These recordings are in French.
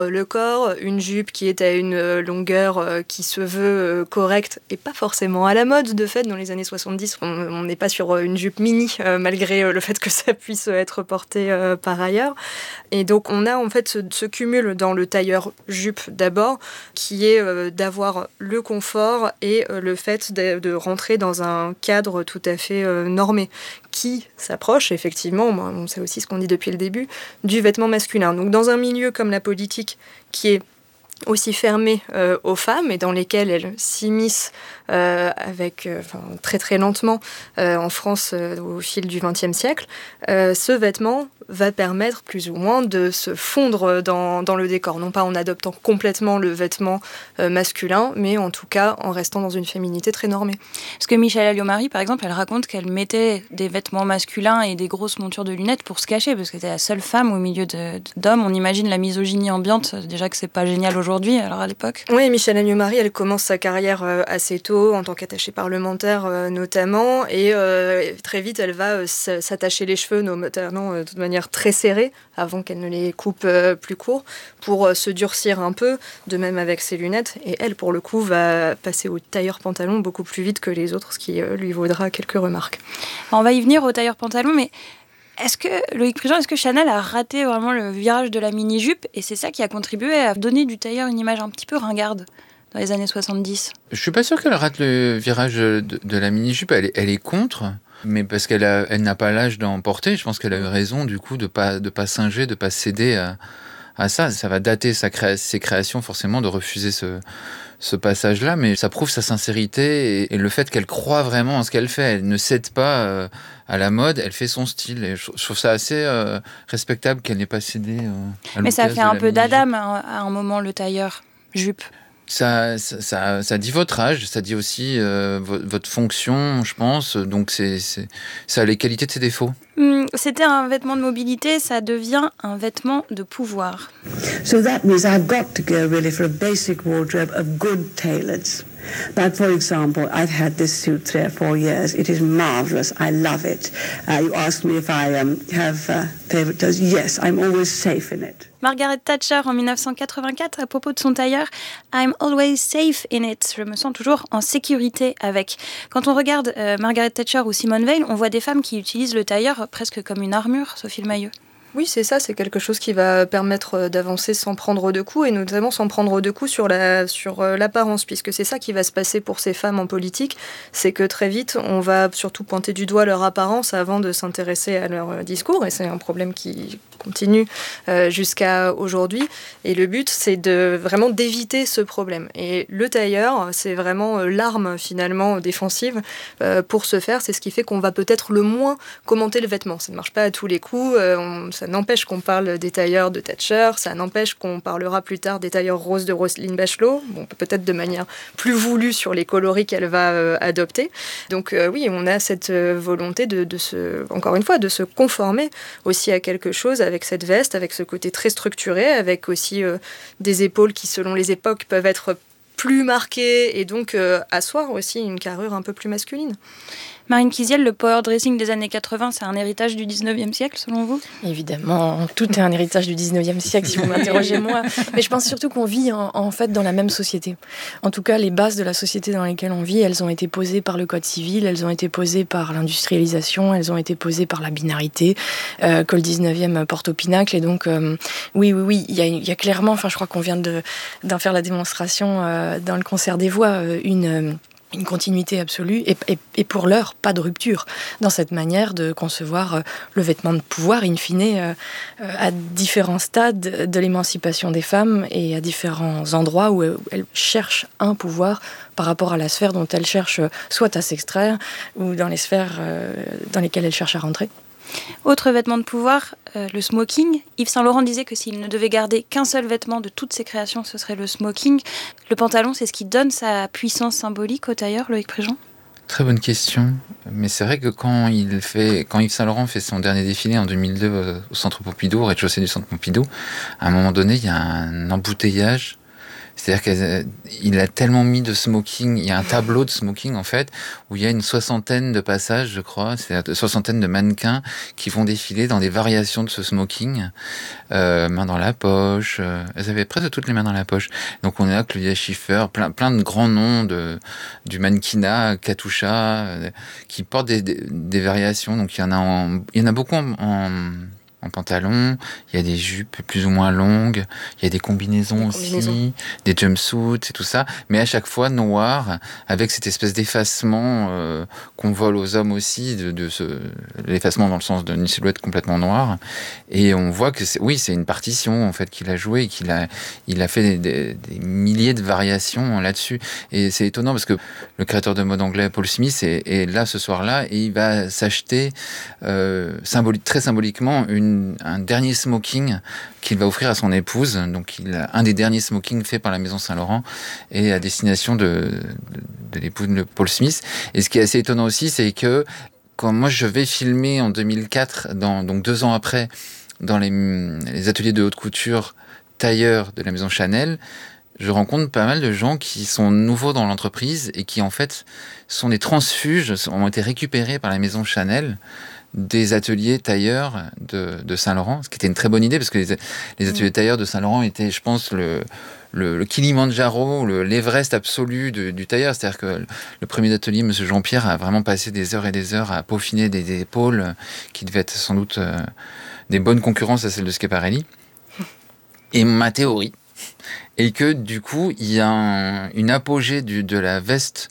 Le corps, une jupe qui est à une longueur qui se veut correcte et pas forcément à la mode. De fait, dans les années 70, on n'est pas sur une jupe mini, malgré le fait que ça puisse être porté par ailleurs. Et donc, on a en fait ce cumul dans le tailleur jupe d'abord, qui est d'avoir le confort et le fait de rentrer dans un cadre tout à fait normé, qui s'approche effectivement, on sait aussi ce qu'on dit depuis le début, du vêtement masculin. Donc dans un milieu comme la politique, qui est aussi fermé aux femmes et dans lesquelles elles s'immiscent très très lentement en France au fil du XXe siècle, ce vêtement va permettre plus ou moins de se fondre dans le décor, non pas en adoptant complètement le vêtement masculin, mais en tout cas en restant dans une féminité très normée. Parce que Michèle Alliot-Marie, par exemple, elle raconte qu'elle mettait des vêtements masculins et des grosses montures de lunettes pour se cacher, parce qu'elle était la seule femme au milieu d'hommes. On imagine la misogynie ambiante, déjà que c'est pas génial aujourd'hui, alors à l'époque. Oui, Michèle Alliot-Marie, elle commence sa carrière assez tôt, en tant qu'attachée parlementaire notamment, et très vite elle va s'attacher les cheveux, notamment de manière très serrée, avant qu'elle ne les coupe plus courts, pour se durcir un peu, de même avec ses lunettes, et elle, pour le coup, va passer au tailleur pantalon beaucoup plus vite que les autres, ce qui lui vaudra quelques remarques. On va y venir au tailleur pantalon, mais Loïc Prigent, est-ce que Chanel a raté vraiment le virage de la mini-jupe, et c'est ça qui a contribué à donner du tailleur une image un petit peu ringarde dans les années 70? Je suis pas sûr qu'elle rate le virage de la mini-jupe, elle est contre, mais parce elle n'a pas l'âge d'en porter. Je pense qu'elle a eu raison du coup de pas singer, de pas céder à ça. Ça va dater ses créations forcément de refuser ce passage-là, mais ça prouve sa sincérité et le fait qu'elle croit vraiment en ce qu'elle fait. Elle ne cède pas à la mode, elle fait son style. Et je trouve ça assez respectable qu'elle n'ait pas cédé à Mais ça l'occasion fait un de la peu mini-jupe. d'Adam à un moment, le tailleur jupe. Ça dit votre âge, ça dit aussi votre fonction, je pense. Donc, ça a les qualités de ses défauts. C'était un vêtement de mobilité, ça devient un vêtement de pouvoir. So that means I've got to go really for a basic wardrobe of good tailors. But for example, I've had this suit 3 or 4 years. It is marvelous. I love it. You asked me if I have favorite clothes. Yes, I'm always safe in it. Margaret Thatcher en 1984 à propos de son tailleur, I'm always safe in it. Je me sens toujours en sécurité avec. Quand on regarde Margaret Thatcher ou Simone Veil, on voit des femmes qui utilisent le tailleur presque comme une armure, Sophie Le Mailleux. Oui, c'est ça, c'est quelque chose qui va permettre d'avancer sans prendre de coups, et notamment sans prendre de coups sur l'apparence, puisque c'est ça qui va se passer pour ces femmes en politique, c'est que très vite, on va surtout pointer du doigt leur apparence avant de s'intéresser à leur discours, et c'est un problème qui continue jusqu'à aujourd'hui, et le but, c'est vraiment d'éviter ce problème. Et le tailleur, c'est vraiment l'arme, finalement, défensive pour ce faire, c'est ce qui fait qu'on va peut-être le moins commenter le vêtement. Ça ne marche pas à tous les coups, ça n'empêche qu'on parle des tailleurs de Thatcher, ça n'empêche qu'on parlera plus tard des tailleurs roses de Roselyne Bachelot, peut-être de manière plus voulue sur les coloris qu'elle va adopter. Donc oui, on a cette volonté encore une fois, de se conformer aussi à quelque chose avec cette veste, avec ce côté très structuré, avec aussi des épaules qui, selon les époques, peuvent être plus marquées et donc asseoir aussi une carrure un peu plus masculine. Marine Kiziel, le power dressing des années 80, c'est un héritage du 19e siècle, selon vous ? Évidemment, tout est un héritage du 19e siècle, si vous m'interrogez moi. Mais je pense surtout qu'on vit en fait dans la même société. En tout cas, les bases de la société dans laquelle on vit, elles ont été posées par le Code civil, elles ont été posées par l'industrialisation, elles ont été posées par la binarité, que le 19e porte au pinacle. Et donc, oui, il y a clairement, je crois qu'on vient d'en faire la démonstration dans le concert des voix, une continuité absolue et pour l'heure, pas de rupture dans cette manière de concevoir le vêtement de pouvoir, in fine, à différents stades de l'émancipation des femmes et à différents endroits où elles cherchent un pouvoir par rapport à la sphère dont elles cherchent soit à s'extraire ou dans les sphères dans lesquelles elles cherchent à rentrer. Autre vêtement de pouvoir, le smoking. Yves Saint-Laurent disait que s'il ne devait garder qu'un seul vêtement de toutes ses créations, ce serait le smoking. Le pantalon, c'est ce qui donne sa puissance symbolique au tailleur, Loïc Prigent ? Très bonne question. Mais c'est vrai que quand Yves Saint-Laurent fait son dernier défilé en 2002 au Centre Pompidou, au rez-de-chaussée du Centre Pompidou, à un moment donné, il y a un embouteillage C'est-à-dire qu'il a tellement mis de smoking, il y a un tableau de smoking en fait, où il y a une 60aine de passages, je crois, c'est-à-dire 60aine de mannequins qui vont défiler dans des variations de ce smoking, main dans la poche, elles avaient presque toutes les mains dans la poche. Donc on a Claudia Schiffer, plein de grands noms du mannequinat, Katusha, qui portent des variations. Donc il y en a beaucoup en pantalon, il y a des jupes plus ou moins longues, il y a des combinaisons aussi, des jumpsuits et tout ça, mais à chaque fois noir, avec cette espèce d'effacement qu'on vole aux hommes aussi, l'effacement dans le sens d'une silhouette complètement noire. Et on voit que c'est une partition en fait qu'il a joué et il a fait des milliers de variations là-dessus. Et c'est étonnant parce que le créateur de mode anglais, Paul Smith, est là ce soir-là et il va s'acheter très symboliquement un dernier smoking qu'il va offrir à son épouse. Donc un des derniers smokings faits par la Maison Saint-Laurent et à destination de l'épouse de Paul Smith. Et ce qui est assez étonnant aussi, c'est que quand moi je vais filmer en 2004, donc 2 ans après, dans les ateliers de haute couture tailleurs de la Maison Chanel, je rencontre pas mal de gens qui sont nouveaux dans l'entreprise et qui en fait sont des transfuges, ont été récupérés par la Maison Chanel des ateliers tailleurs de Saint-Laurent, ce qui était une très bonne idée parce que les ateliers tailleurs de Saint-Laurent étaient, je pense, le Kilimandjaro, l'Everest absolu du tailleur. C'est-à-dire que le premier atelier, M. Jean-Pierre, a vraiment passé des heures et des heures à peaufiner des épaules qui devaient être sans doute des bonnes concurrences à celles de Schiaparelli. Et ma théorie est que du coup, il y a une apogée de la veste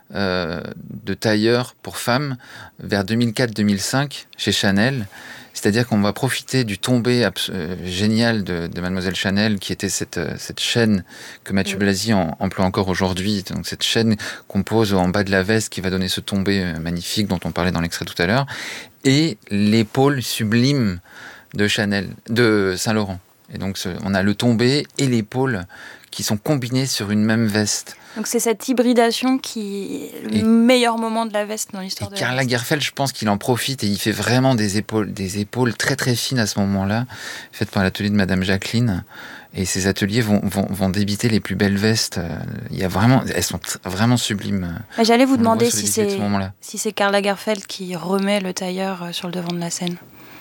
de tailleur pour femmes vers 2004-2005 chez Chanel. C'est-à-dire qu'on va profiter du tombé génial de Mademoiselle Chanel, qui était cette chaîne que Mathieu Blasi emploie encore aujourd'hui. Donc cette chaîne qu'on pose en bas de la veste qui va donner ce tombé magnifique dont on parlait dans l'extrait tout à l'heure, et l'épaule sublime de Saint-Laurent. Et donc on a le tombé et l'épaule qui sont combinés sur une même veste. Donc c'est cette hybridation qui est le meilleur moment de la veste dans l'histoire de la veste. Karl Lagerfeld, je pense qu'il en profite et il fait vraiment des épaules très très fines à ce moment-là, faites par l'atelier de Madame Jacqueline. Et ces ateliers vont débiter les plus belles vestes. Elles sont vraiment sublimes. J'allais vous demander si c'est Karl Lagerfeld qui remet le tailleur sur le devant de la scène.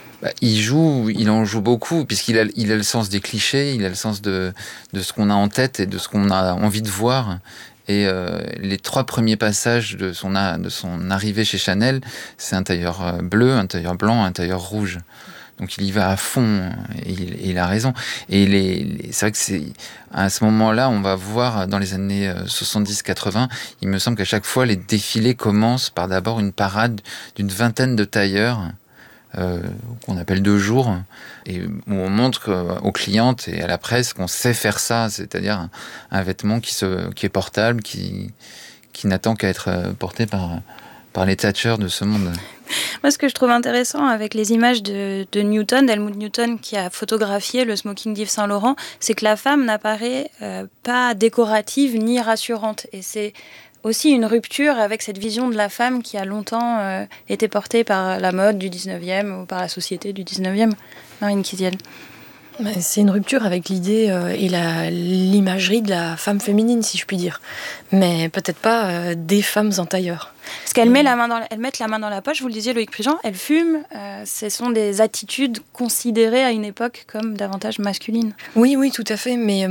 Il en joue beaucoup, puisqu'il a le sens des clichés, il a le sens de ce qu'on a en tête et de ce qu'on a envie de voir. Et les 3 premiers passages de son arrivée chez Chanel, c'est un tailleur bleu, un tailleur blanc, un tailleur rouge. Donc il y va à fond, et il a raison. Et c'est vrai que à ce moment-là, on va voir dans les années 70-80, il me semble qu'à chaque fois, les défilés commencent par d'abord une parade d'une 20aine de tailleurs, qu'on appelle 2 jours, et où on montre aux clientes et à la presse qu'on sait faire ça, c'est-à-dire un vêtement qui est portable, qui n'attend qu'à être porté par les Thatcher de ce monde. Moi, ce que je trouve intéressant avec les images d'Helmut Newton, qui a photographié le smoking d'Yves Saint Laurent, c'est que la femme n'apparaît pas décorative ni rassurante. Et c'est aussi une rupture avec cette vision de la femme qui a longtemps été portée par la mode du 19e ou par la société du 19e. Marine Kiziel. C'est une rupture avec l'idée et l'imagerie de la femme féminine, si je puis dire. Mais peut-être pas des femmes en tailleur. Parce qu'elles mettent la main dans la poche, vous le disiez Loïc Prigent, elles fument. Ce sont des attitudes considérées à une époque comme davantage masculines. Oui, tout à fait, mais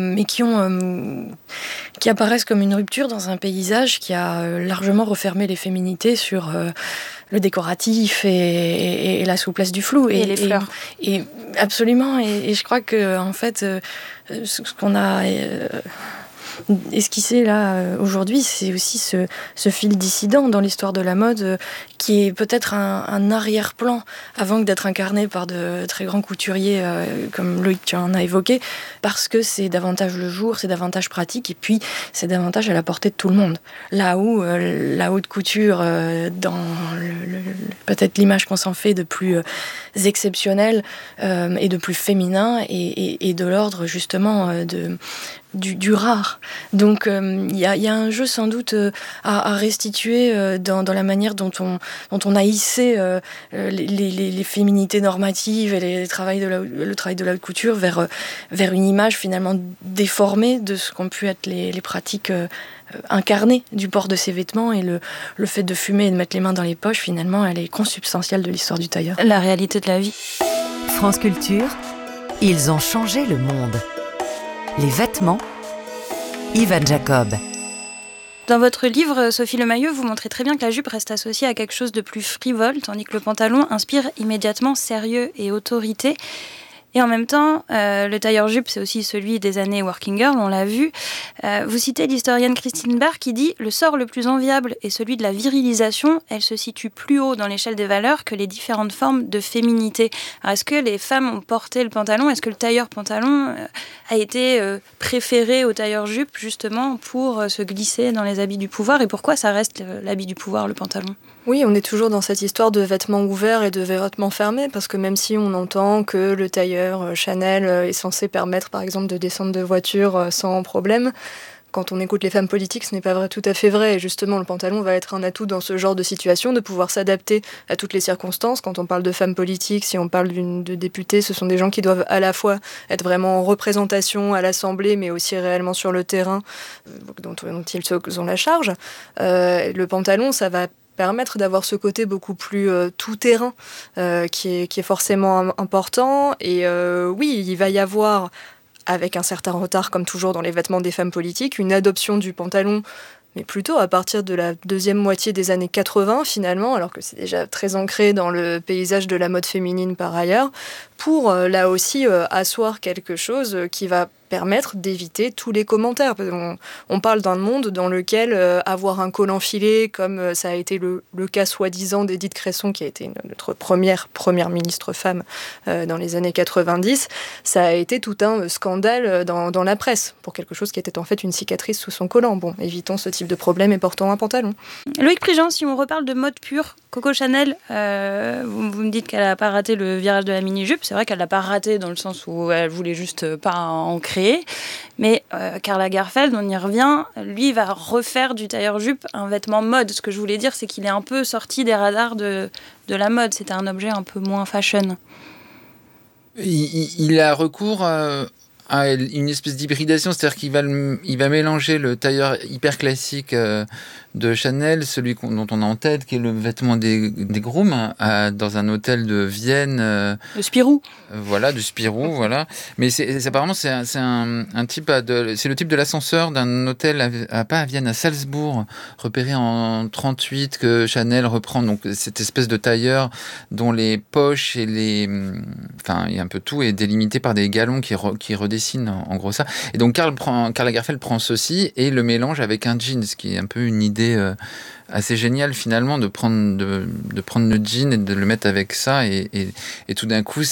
qui apparaissent comme une rupture dans un paysage qui a largement refermé les féminités sur le décoratif et la souplesse du flou. Et les fleurs. Et absolument, et je crois que en fait, ce qu'on a esquissé là aujourd'hui, c'est aussi ce fil dissident dans l'histoire de la mode qui est peut-être un arrière-plan avant que d'être incarné par de très grands couturiers comme Loïc tu en as évoqué, parce que c'est davantage le jour, c'est davantage pratique et puis c'est davantage à la portée de tout le monde. Là où la haute couture, dans peut-être l'image qu'on s'en fait de plus exceptionnelle et de plus féminin et de l'ordre justement du rare. Donc il y a un jeu sans doute à restituer dans la manière dont on a hissé les féminités normatives et le travail de la haute couture vers une image finalement déformée de ce qu'ont pu être les pratiques incarnées du port de ces vêtements, et le fait de fumer et de mettre les mains dans les poches, finalement, elle est consubstantielle de l'histoire du tailleur. La réalité de la vie. France Culture, ils ont changé le monde. Les vêtements, Ivan Jacob. Dans votre livre, Sophie Lemayeux, vous montrez très bien que la jupe reste associée à quelque chose de plus frivole, tandis que le pantalon inspire immédiatement sérieux et autorité. Et en même temps, le tailleur-jupe, c'est aussi celui des années working girl, on l'a vu. Vous citez l'historienne Christine Barr qui dit « Le sort le plus enviable est celui de la virilisation. Elle se situe plus haut dans l'échelle des valeurs que les différentes formes de féminité. » Alors, est-ce que les femmes ont porté le pantalon ? Est-ce que le tailleur-pantalon a été préféré au tailleur-jupe, justement, pour se glisser dans les habits du pouvoir ? Et pourquoi ça reste l'habit du pouvoir, le pantalon ? Oui, on est toujours dans cette histoire de vêtements ouverts et de vêtements fermés, parce que même si on entend que le tailleur Chanel est censé permettre, par exemple, de descendre de voiture sans problème, quand on écoute les femmes politiques, ce n'est pas tout à fait vrai. Et justement, le pantalon va être un atout dans ce genre de situation, de pouvoir s'adapter à toutes les circonstances. Quand on parle de femmes politiques, si on parle de députés, ce sont des gens qui doivent à la fois être vraiment en représentation à l'Assemblée, mais aussi réellement sur le terrain, dont ils ont la charge. Le pantalon, ça va permettre d'avoir ce côté beaucoup plus tout-terrain qui est forcément important. Et oui, il va y avoir, avec un certain retard, comme toujours dans les vêtements des femmes politiques, une adoption du pantalon, mais plutôt à partir de la deuxième moitié des années 80, finalement, alors que c'est déjà très ancré dans le paysage de la mode féminine par ailleurs, pour là aussi asseoir quelque chose qui va permettre d'éviter tous les commentaires. On parle d'un monde dans lequel avoir un col enfilé, comme ça a été le cas soi-disant d'Édith Cresson, qui a été notre première ministre femme dans les années 90, ça a été tout un scandale dans la presse, pour quelque chose qui était en fait une cicatrice sous son collant. Bon, évitons ce type de problème et portons un pantalon. Loïc Prigent, si on reparle de mode pure, Coco Chanel, vous me dites qu'elle n'a pas raté le virage de la mini-jupe. C'est vrai qu'elle ne l'a pas raté dans le sens où elle voulait juste pas en créer. Mais Karl Lagerfeld, on y revient, lui va refaire du tailleur-jupe un vêtement mode. Ce que je voulais dire, c'est qu'il est un peu sorti des radars de la mode. C'était un objet un peu moins fashion. Il a recours à une espèce d'hybridation, c'est-à-dire qu'il va mélanger le tailleur hyper classique de Chanel, celui dont on a en tête, qui est le vêtement des grooms, dans un hôtel de Vienne. Le Spirou. Voilà, du Spirou, voilà. Mais apparemment, c'est un type, c'est le type de l'ascenseur d'un hôtel, pas à Vienne, à Salzbourg, repéré en 38, que Chanel reprend. Donc, cette espèce de tailleur dont les poches et enfin, il y a un peu tout, est délimité par des galons qui redessinent, en gros, ça. Et donc, Karl Lagerfeld prend ceci et le mélange avec un jean, ce qui est un peu une idée assez géniale finalement, de prendre le jean et de le mettre avec ça, et tout d'un coup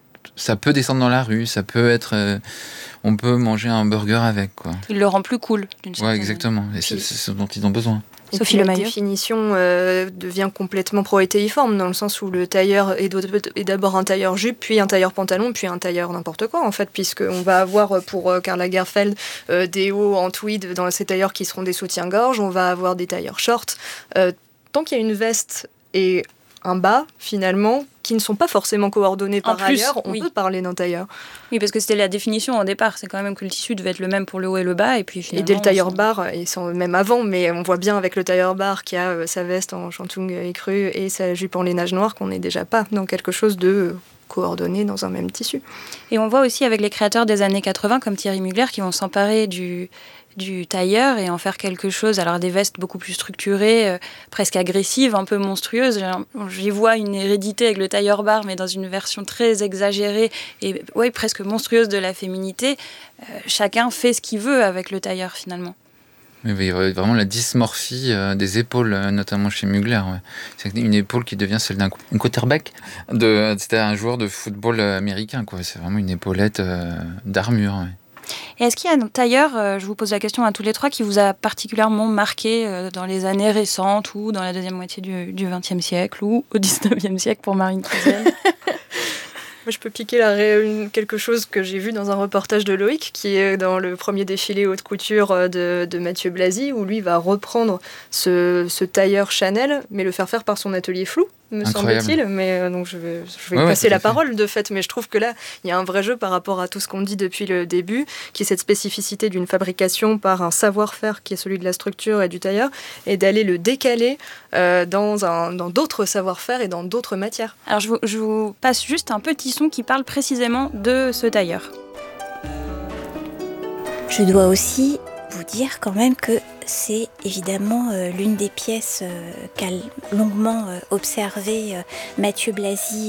ça peut descendre dans la rue, ça peut être on peut manger un burger avec, quoi. Il le rend plus cool d'une certaine manière. Ouais, exactement, et c'est ce dont ils ont besoin. Sophie Lemayeux. La définition devient complètement proétéiforme, dans le sens où le tailleur est d'abord un tailleur jupe, puis un tailleur pantalon, puis un tailleur n'importe quoi, en fait, puisqu'on va avoir pour Karl Lagerfeld des hauts en tweed dans ces tailleurs qui seront des soutiens-gorge, on va avoir des tailleurs shorts. Tant qu'il y a une veste et un bas, finalement, qui ne sont pas forcément coordonnés par ailleurs, on peut parler d'un tailleur. Oui, parce que c'était la définition au départ, c'est quand même que le tissu devait être le même pour le haut et le bas, et puis finalement... Et dès le tailleur bar, ils sont même avant, mais on voit bien avec le tailleur bar qui a sa veste en shantung écru et sa jupe en lainage noir qu'on n'est déjà pas dans quelque chose de coordonné dans un même tissu. Et on voit aussi avec les créateurs des années 80, comme Thierry Mugler, qui vont s'emparer du tailleur et en faire quelque chose, alors des vestes beaucoup plus structurées, presque agressives, un peu monstrueuses. J'y vois une hérédité avec le tailleur bar, mais dans une version très exagérée et presque monstrueuse de la féminité. Chacun fait ce qu'il veut avec le tailleur, finalement. Oui, il y a vraiment la dysmorphie des épaules, notamment chez Mugler. Ouais. C'est une épaule qui devient celle d'un quarterback. C'était un joueur de football américain, quoi. C'est vraiment une épaulette d'armure. Ouais. Et est-ce qu'il y a un tailleur, je vous pose la question à tous les trois, qui vous a particulièrement marqué dans les années récentes ou dans la deuxième moitié du XXe siècle ou au XIXe siècle pour Marine Clisel? Moi, je peux piquer quelque chose que j'ai vu dans un reportage de Loïc, qui est dans le premier défilé haute couture de Mathieu Blasi, où lui va reprendre ce tailleur Chanel, mais le faire par son atelier flou, me semble-t-il. Mais donc je vais passer la parole de fait, mais je trouve que là, il y a un vrai jeu par rapport à tout ce qu'on dit depuis le début, qui est cette spécificité d'une fabrication par un savoir-faire qui est celui de la structure et du tailleur, et d'aller le décaler dans d'autres savoir-faire et dans d'autres matières. Alors je vous passe juste un petit son qui parle précisément de ce tailleur. Je dois aussi vous dire quand même que c'est évidemment l'une des pièces qu'a longuement observé Mathieu Blasi